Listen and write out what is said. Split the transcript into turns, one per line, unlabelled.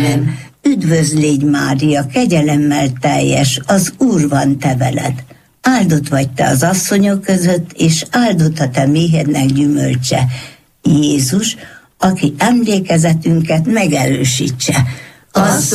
Üdvözl légy, Mária, kegyelemmel teljes, az Úr van te veled. Áldott vagy te az asszonyok között, és áldott a te méhednek gyümölcse, Jézus, aki emlékezetünket megerősítse.